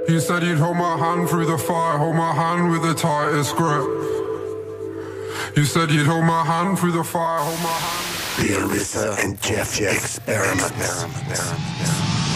You said you'd hold my hand through the fire, hold my hand with the tightest grip. You said you'd hold my hand through the fire, hold my hand. Bill Risser and Jeff Experiment.